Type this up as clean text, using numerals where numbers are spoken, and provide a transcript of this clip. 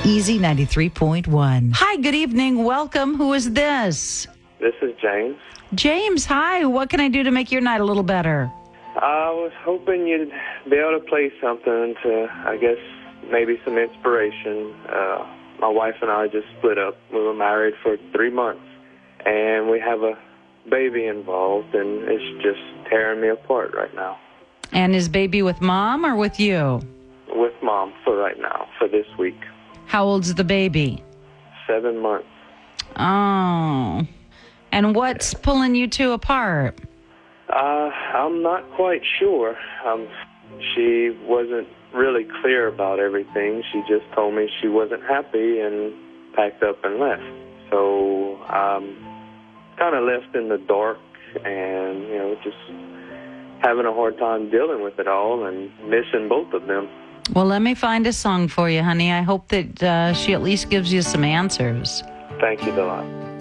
Easy 93.1. Hi, good evening. Welcome. Who is this? This is James. James, hi. What can I do to make your night a little better? I was hoping you'd be able to play something to, I guess, maybe some inspiration. My wife and I just split up. We were married for 3 months, and we have a baby involved, and it's just tearing me apart right now. And is baby with mom or with you? With mom for right now, for this week. How old's the baby? 7 months. Oh. And what's pulling you two apart? I'm not quite sure. She wasn't really clear about everything. She just told me she wasn't happy and packed up and left. So kind of left in the dark and, just having a hard time dealing with it all and missing both of them. Well, let me find a song for you, honey. I hope that she at least gives you some answers. Thank you, Delilah.